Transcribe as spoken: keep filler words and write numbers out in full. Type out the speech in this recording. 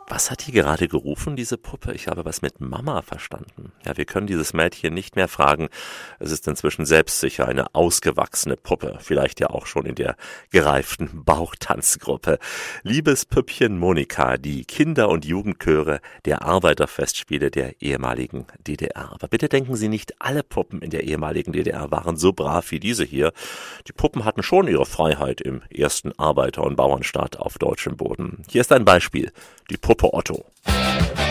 Was hat die gerade gerufen, diese Puppe? Ich habe was mit Mama verstanden. Ja, wir können dieses Mädchen nicht mehr fragen. Es ist inzwischen selbstsicher eine ausgewachsene Puppe. Vielleicht ja auch schon in der gereiften Bauchtanzgruppe. Liebes Püppchen Monika, die Kinder- und Jugendchöre der Arbeiterfestspiele der ehemaligen D D R. Aber bitte denken Sie nicht, alle Puppen in der ehemaligen D D R waren so brav wie diese hier. Die Puppen hatten schon ihre Freiheit im ersten Arbeiter- und Bauernstaat auf deutschem Boden. Hier ist ein Beispiel. Die Puppe Otto.